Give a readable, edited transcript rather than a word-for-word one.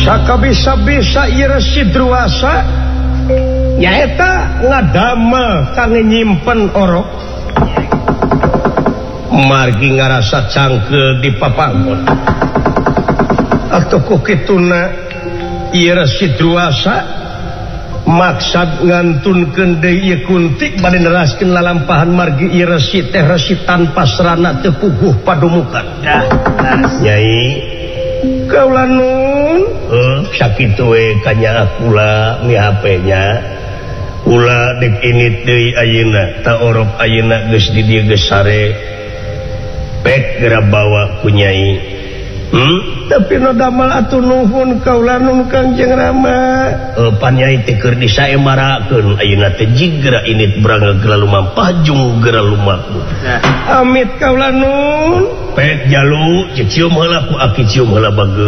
Sakabisa-bisa ieu Resi Druasa nyaeta ngadamel kangge nyimpen orok margi ngarasa cangkel di papangon atuh ku kituna ieu Resi Druasa maksad ngantunkeun deui ieu Kunti bade neraskeun lalampahan margi ieu Resi teh Resi tanpa serana teu puguh padumukan. Nyai kaula nun sakitu we kanya kula mi HP-nya kula dek init deui ayeuna ta orok ayeuna geus di dieu geus sare pek geura bawa ku Nyai. Tapi no damal atuh nuhun kaula nun Kangjeng Rama. Pan Nyai teh keur disaemarakeun ayeuna teh jigra init brangga geura lumampah jung geura lumaku. Amit kaula nun. Pek jalu cium heula ku aki cium heula bageus.